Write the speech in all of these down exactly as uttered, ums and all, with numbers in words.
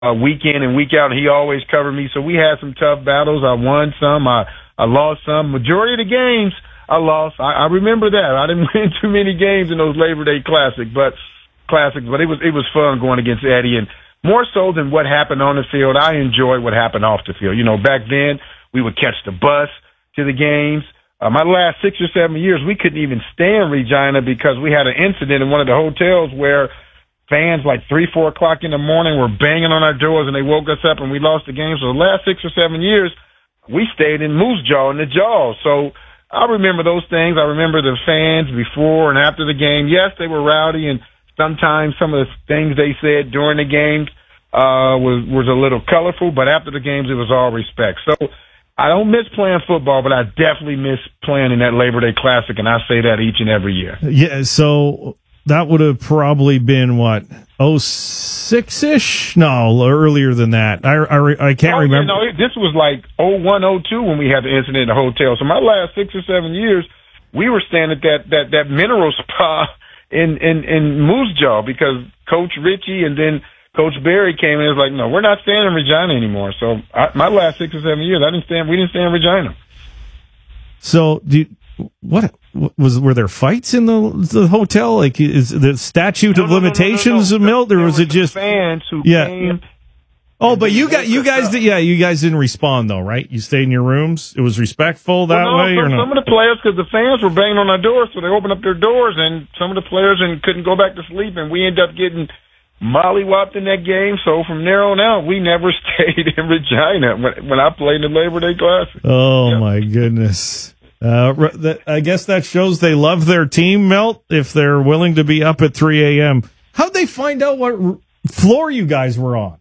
uh, week in and week out, and he always covered me. So we had some tough battles. I won some. I, I lost some. Majority of the games I lost. I, I remember that. I didn't win too many games in those Labor Day Classic, but classics, but it was, it was fun going against Eddie. And more so than what happened on the field, I enjoyed what happened off the field. You know, back then we would catch the bus to the games. Uh, my last six or seven years, we couldn't even stay in Regina because we had an incident in one of the hotels where fans like three, four o'clock in the morning were banging on our doors and they woke us up and we lost the game. So the last six or seven years, we stayed in Moose Jaw in the Jaws. So I remember those things. I remember the fans before and after the game. Yes, they were rowdy, and sometimes some of the things they said during the games uh, was, was a little colorful, but after the games, it was all respect. So I don't miss playing football, but I definitely miss playing in that Labor Day Classic, and I say that each and every year. Yeah, so that would have probably been, what, oh six-ish? No, earlier than that. I, I, I can't oh, remember. You know, this was like oh one, oh two when we had the incident in the hotel. So my last six or seven years, we were staying at that, that, that mineral spa in, in, in Moose Jaw because Coach Ritchie and then Coach Barry came in and was like, no, we're not staying in Regina anymore. So I, my last six or seven years, I didn't stay in, we didn't stay in Regina. So do you, what was, were there fights in the, the hotel? Like, is the statute no, of no, limitations no, no, no, no. Milt, or there was it just fans who yeah. came? Oh, but you got, you guys, did, yeah, you guys didn't respond though, right? You stayed in your rooms. It was respectful that well, no, way, some, or not? Some of the players, because the fans were banging on our doors, so they opened up their doors, and some of the players and couldn't go back to sleep, and we ended up getting mollywopped in that game. So from there on out, we never stayed in Regina when, when I played in the Labor Day Classic. Oh, yep. my goodness. Uh, that, I guess that shows they love their team, Milt, if they're willing to be up at three a.m. How'd they find out what r- floor you guys were on?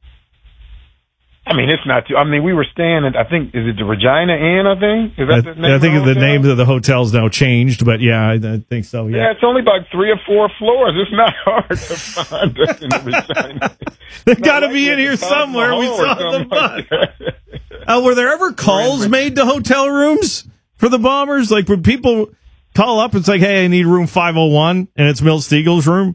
I mean, it's not too, I mean, we were staying at, I think, is it the Regina Inn, I think? Is that I, the name I think of the, the name of the hotel's now changed, but yeah, I, I think so, yeah. Yeah, it's only about three or four floors. It's not hard to find us in the Regina. They've got to like be in here somewhere. We saw them. Like uh, were there ever calls made to hotel rooms for the Bombers? Like, when people call up, it's like, hey, I need room five oh one, and it's Milt Steagle's room?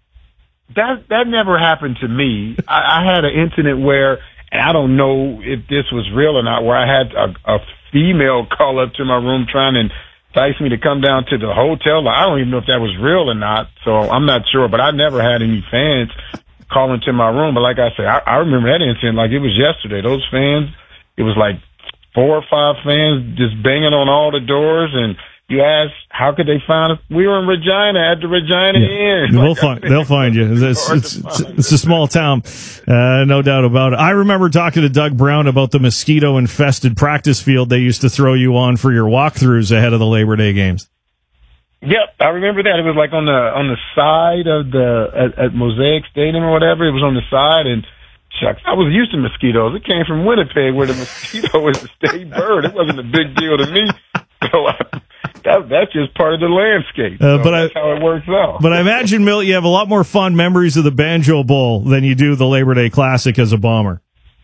That, that never happened to me. I, I had an incident where, and I don't know if this was real or not, where I had a, a female call up to my room trying to entice me to come down to the hotel. I don't even know if that was real or not, so I'm not sure. But I never had any fans call into my room. But like I said, I, I remember that incident like it was yesterday. Those fans, it was like four or five fans just banging on all the doors, and you ask, how could they find us? We were in Regina at the Regina yeah. Inn. We'll like, find, they'll find you. It's, it's, it's, it's a small town, uh, no doubt about it. I remember talking to Doug Brown about the mosquito-infested practice field they used to throw you on for your walkthroughs ahead of the Labor Day games. Yep, I remember that. It was like on the on the side of the at, at Mosaic Stadium or whatever. It was on the side, and shucks, I was used to mosquitoes. It came from Winnipeg, where the mosquito is a state bird. It wasn't a big deal to me. So I, that, that's just part of the landscape. Uh, so but that's I, how it works out. But I imagine, Milt, you have a lot more fond memories of the Banjo Bowl than you do the Labor Day Classic as a Bomber.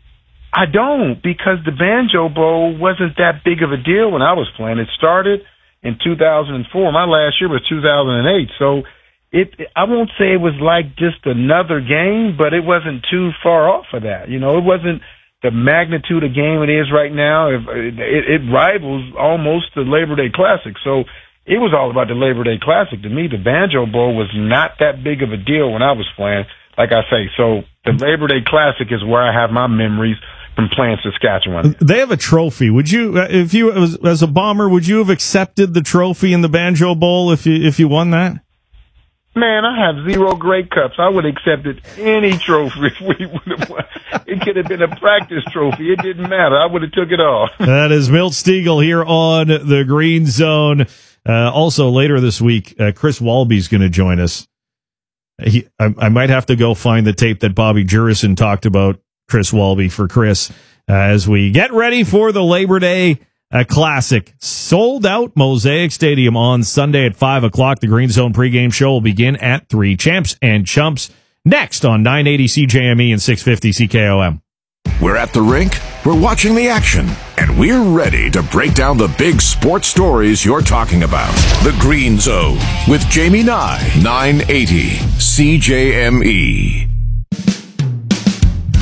I don't, because the Banjo Bowl wasn't that big of a deal when I was playing. It started in two thousand four. My last year was two thousand eight. So it, I won't say it was like just another game, but it wasn't too far off of that. You know, it wasn't the magnitude of game it is right now. It, it, it rivals almost the Labor Day Classic. So it was all about the Labor Day Classic. To me, the Banjo Bowl was not that big of a deal when I was playing, like I say. So the Labor Day Classic is where I have my memories from playing Saskatchewan. They have a trophy. Would you, if you, as, as a Bomber, would you have accepted the trophy in the Banjo Bowl if you, if you won that? Man, I have zero Grey Cups. I would have accepted any trophy if we would have won. It could have been a practice trophy. It didn't matter. I would have took it all. That is Milt Steagle here on the Green Zone. Uh, also, later this week, uh, Chris Walby's going to join us. He, I, I might have to go find the tape that Bobby Jurison talked about Chris Walby for Chris uh, as we get ready for the Labor Day A Classic. Sold out Mosaic Stadium on Sunday at five o'clock. The Green Zone pregame show will begin at three. Champs and Chumps next on nine eighty C J M E and six fifty C K O M. We're at the rink, we're watching the action, and we're ready to break down the big sports stories you're talking about. The Green Zone with Jamie Nye, nine eighty C J M E.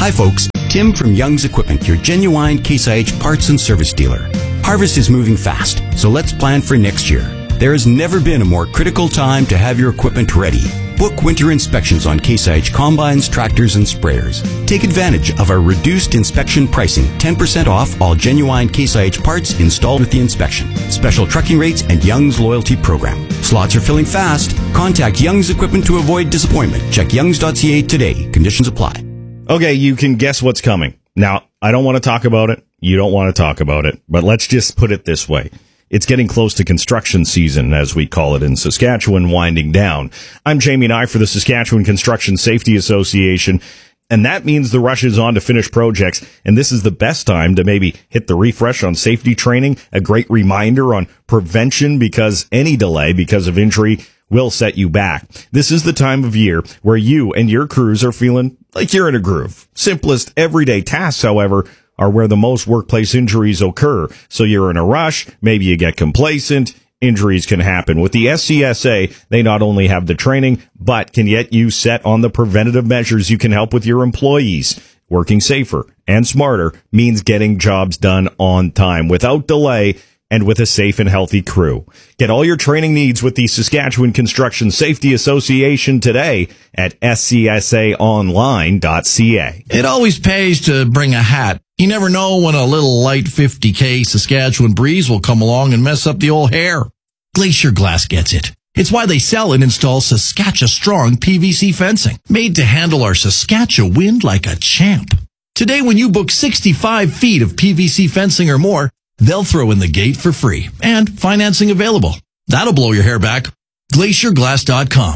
Hi folks, Tim from Young's Equipment, your genuine Case I H parts and service dealer. Harvest is moving fast, so let's plan for next year. There has never been a more critical time to have your equipment ready. Book winter inspections on Case I H combines, tractors, and sprayers. Take advantage of our reduced inspection pricing, ten percent off all genuine Case I H parts installed with the inspection. Special trucking rates and Young's loyalty program. Slots are filling fast. Contact Young's Equipment to avoid disappointment. Check youngs dot c a today. Conditions apply. Okay, you can guess what's coming. Now, I don't want to talk about it. You don't want to talk about it. But let's just put it this way. It's getting close to construction season, as we call it in Saskatchewan, winding down. I'm Jamie Nye for the Saskatchewan Construction Safety Association, and that means the rush is on to finish projects, and this is the best time to maybe hit the refresh on safety training, a great reminder on prevention, because any delay because of injury will set you back. This is the time of year where you and your crews are feeling like you're in a groove. Simplest everyday tasks, however, are where the most workplace injuries occur. So you're in a rush, maybe you get complacent, injuries can happen. With the S C S A, they not only have the training, but can get you set on the preventative measures you can help with your employees. Working safer and smarter means getting jobs done on time, without delay, and with a safe and healthy crew. Get all your training needs with the Saskatchewan Construction Safety Association today at s c s a online dot c a. It always pays to bring a hat. You never know when a little light fifty K Saskatchewan breeze will come along and mess up the old hair. Glacier Glass gets it. It's why they sell and install Saskatcha-strong P V C fencing, made to handle our Saskatchewan wind like a champ. Today, when you book sixty-five feet of P V C fencing or more, they'll throw in the gate for free, and financing available. That'll blow your hair back. glacier glass dot com.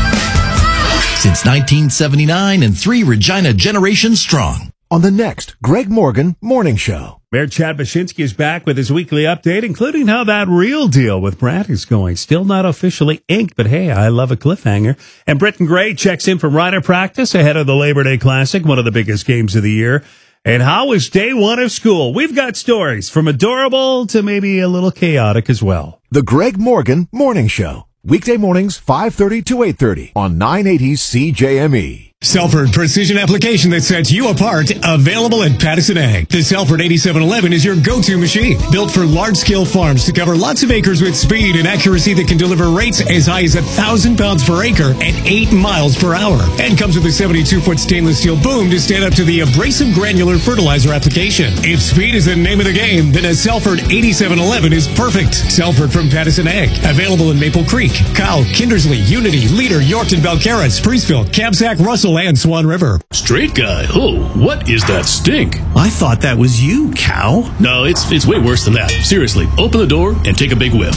Since nineteen seventy-nine and three Regina generations strong. On the next Greg Morgan Morning Show. Mayor Chad Baczynski is back with his weekly update, including how that real deal with Brad is going. Still not officially inked, but hey, I love a cliffhanger. And Britton Gray checks in from rider practice ahead of the Labor Day Classic, one of the biggest games of the year. And how was day one of school? We've got stories from adorable to maybe a little chaotic as well. The Greg Morgan Morning Show. Weekday mornings, five thirty to eight thirty on nine eighty C J M E. Selford precision application that sets you apart, available at Patterson Ag. The Selford eighty-seven eleven is your go-to machine, built for large-scale farms to cover lots of acres with speed and accuracy that can deliver rates as high as one thousand pounds per acre at eight miles per hour. And comes with a seventy-two foot stainless steel boom to stand up to the abrasive granular fertilizer application. If speed is the name of the game, then a Selford eighty-seven eleven is perfect. Selford from Patterson Ag, available in Maple Creek, Kyle, Kindersley, Unity, Leader, Yorkton, Belcarra, Spreeceville, Kabsack, Russell, and Swan River. Straight guy. Oh, what is that stink? I thought that was you, cow. No, it's it's way worse than that. Seriously, open the door and take a big whiff.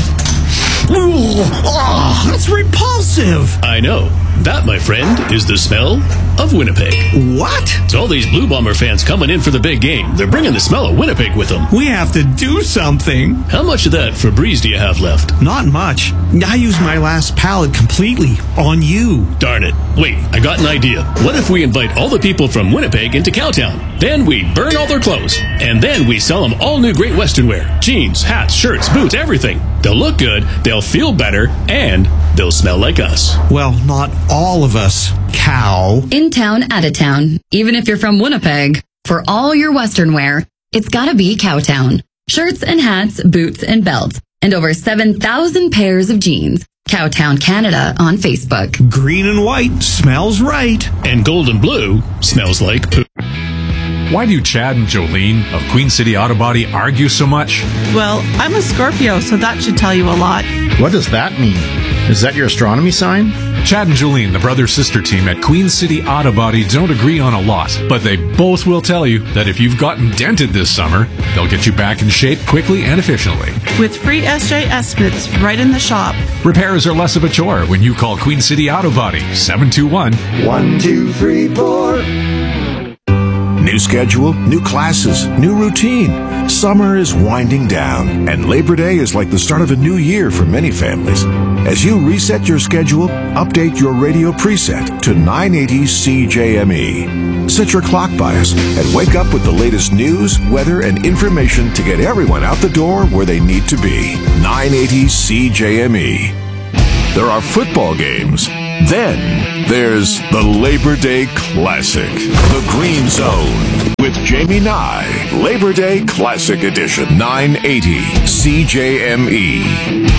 Oh, that's repulsive. I know. That, my friend, is the smell of Winnipeg. What? It's all these Blue Bomber fans coming in for the big game. They're bringing the smell of Winnipeg with them. We have to do something. How much of that Febreze do you have left? Not much. I used my last pallet completely on you. Darn it. Wait, I got an idea. What if we invite all the people from Winnipeg into Cowtown? Then we burn all their clothes. And then we sell them all new Great Western wear. Jeans, hats, shirts, boots, everything. They'll look good, they'll feel better, and they'll smell like us. Well, not all of us, cow. In town, out of town. Even if you're from Winnipeg, for all your Western wear, it's gotta be Cowtown. Shirts and hats, boots and belts, and over seven thousand pairs of jeans. Cowtown Canada on Facebook. Green and white smells right. And gold and blue smells like poop. Why do Chad and Jolene of Queen City Auto Body argue so much? Well, I'm a Scorpio, so that should tell you a lot. What does that mean? Is that your astronomy sign? Chad and Jolene, the brother-sister team at Queen City Auto Body, don't agree on a lot, but they both will tell you that if you've gotten dented this summer, they'll get you back in shape quickly and efficiently. With free S J estimates right in the shop. Repairs are less of a chore when you call Queen City Auto Body, seven two one, one two three four. New schedule, new classes, new routine. Summer is winding down, and Labor Day is like the start of a new year for many families. As you reset your schedule, update your radio preset to nine eighty C J M E. Set your clock bias and wake up with the latest news, weather, and information to get everyone out the door where they need to be. nine eighty C J M E. There are football games, Then there's the Labor Day Classic, The Green Zone, with Jamie Nye. Labor Day Classic Edition, nine eighty C J M E.